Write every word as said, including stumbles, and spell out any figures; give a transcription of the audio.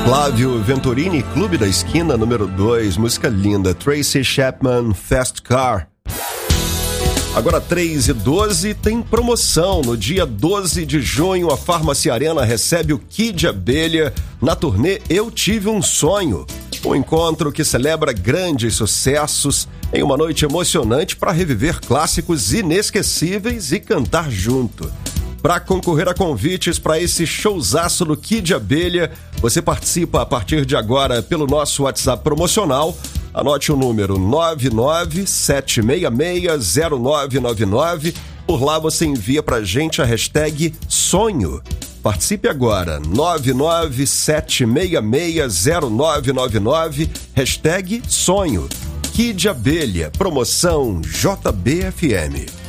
Flávio Venturini, Clube da Esquina, número dois, música linda, Tracy Chapman, Fast Car. Agora três e doze, tem promoção. No dia doze de junho, a Farmácia Arena recebe o Kid Abelha na turnê Eu Tive um Sonho. Um encontro que celebra grandes sucessos em uma noite emocionante para reviver clássicos inesquecíveis e cantar junto. Para concorrer a convites para esse showzaço do Kid Abelha, você participa a partir de agora pelo nosso WhatsApp promocional. Anote o número nove nove sete seis seis zero nove nove nove. Por lá você envia pra gente a hashtag sonho. Participe agora, nove nove sete seis seis zero nove nove nove, hashtag sonho. Kid Abelha, promoção J B F M.